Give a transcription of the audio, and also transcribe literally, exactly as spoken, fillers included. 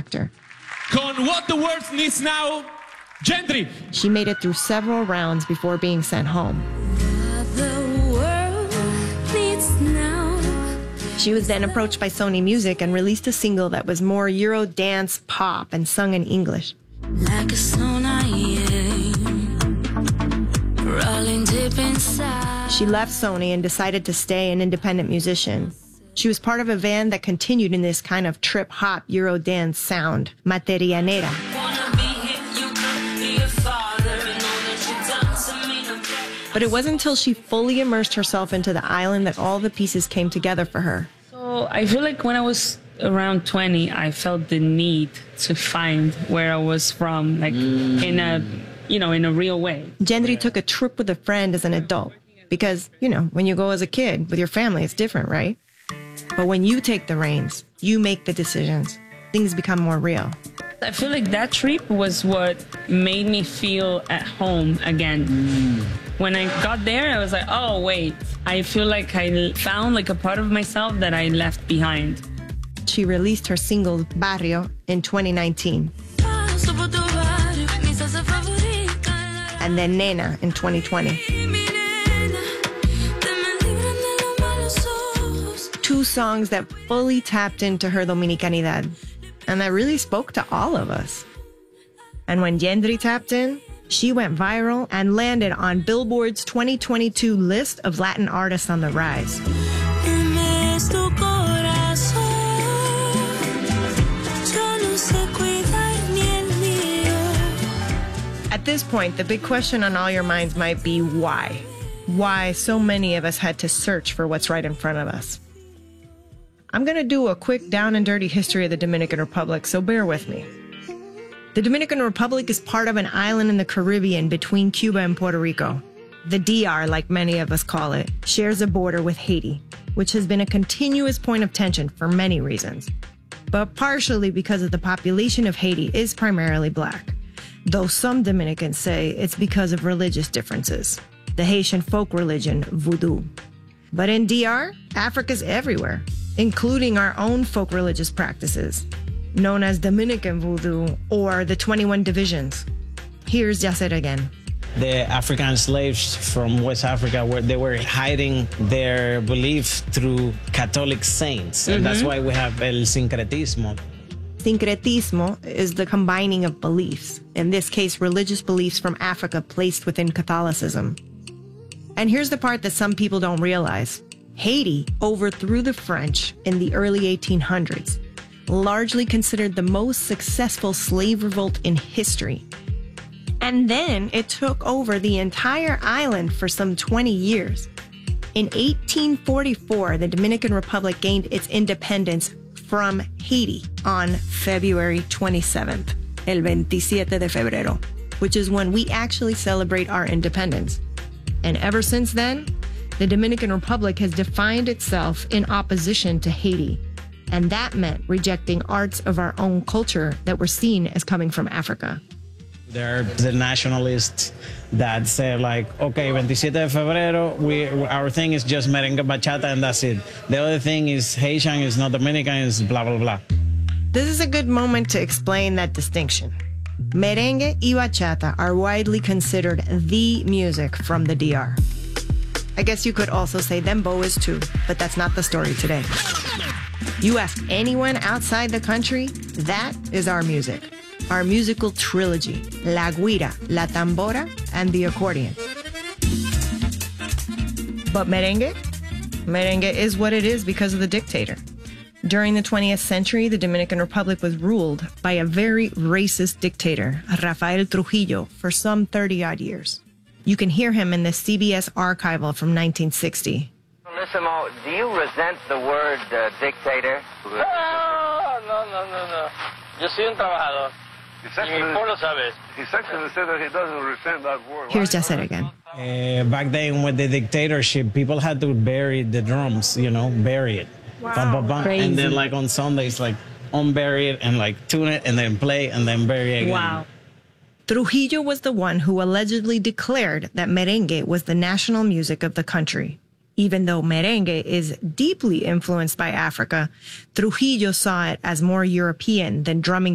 actor. Con What the World Needs Now, Gentry. She made it through several rounds before being sent home. The world needs now. She was then approached by Sony Music and released a single that was more Euro dance pop and sung in English. Like a stone I am, rolling deep inside. She left Sony and decided to stay an independent musician. She was part of a band that continued in this kind of trip-hop Euro dance sound, Materianera. But it wasn't until she fully immersed herself into the island that all the pieces came together for her. So I feel like when I was around twenty, I felt the need to find where I was from, like mm. in a, you know, in a real way. Gendry took a trip with a friend as an adult because, you know, when you go as a kid with your family, it's different, right? But when you take the reins, you make the decisions, things become more real. I feel like that trip was what made me feel at home again. Mm. When I got there, I was like, oh, wait, I feel like I found like a part of myself that I left behind. She released her single, Barrio, in twenty nineteen. And then Nena in twenty twenty. Two songs that fully tapped into her Dominicanidad and that really spoke to all of us. And when Gendry tapped in, she went viral and landed on Billboard's twenty twenty-two list of Latin artists on the rise. At this point, the big question on all your minds might be why? Why so many of us had to search for what's right in front of us. I'm going to do a quick down and dirty history of the Dominican Republic, so bear with me. The Dominican Republic is part of an island in the Caribbean between Cuba and Puerto Rico. The D R, like many of us call it, shares a border with Haiti, which has been a continuous point of tension for many reasons, but partially because of the population of Haiti is primarily black, though some Dominicans say it's because of religious differences, the Haitian folk religion, Voodoo. But in D R, Africa's everywhere, including our own folk religious practices, known as Dominican Voodoo or the twenty-one divisions. Here's Yacer again. The African slaves from West Africa, where they were hiding their belief through Catholic saints. Mm-hmm. And that's why we have el sincretismo. Sincretismo is the combining of beliefs, in this case, religious beliefs from Africa placed within Catholicism. And here's the part that some people don't realize. Haiti overthrew the French in the early eighteen hundreds, largely considered the most successful slave revolt in history. And then it took over the entire island for some twenty years. In eighteen forty-four, the Dominican Republic gained its independence from Haiti on February twenty-seventh, el veintisiete de febrero, which is when we actually celebrate our independence. And ever since then, the Dominican Republic has defined itself in opposition to Haiti. And that meant rejecting arts of our own culture that were seen as coming from Africa. There are the nationalists that say like, okay, veintisiete de febrero, we, our thing is just merengue bachata and that's it. The other thing is Haitian, is not Dominican, is blah, blah, blah. This is a good moment to explain that distinction. Merengue y bachata are widely considered the music from the D R. I guess you could also say dembow is too, but that's not the story today. You ask anyone outside the country, that is our music. Our musical trilogy, La Guira, La Tambora, and the accordion. But merengue? Merengue is what it is because of the dictator. During the twentieth century, the Dominican Republic was ruled by a very racist dictator, Rafael Trujillo, for some thirty-odd years. You can hear him in the C B S archival from nineteen sixty. Lissimo, do you resent the word uh, dictator? No, no, no, no, no. Yo soy un trabajador. Y mi pueblo sabe. His Excellency said that he doesn't resent that word. Here's Yacer again. Uh, back then with the dictatorship, people had to bury the drums, you know, bury it. Wow. Bum, bum, bum. And then like on Sundays, like unbury it and like tune it and then play and then bury it again. Wow. Trujillo was the one who allegedly declared that merengue was the national music of the country. Even though merengue is deeply influenced by Africa, Trujillo saw it as more European than drumming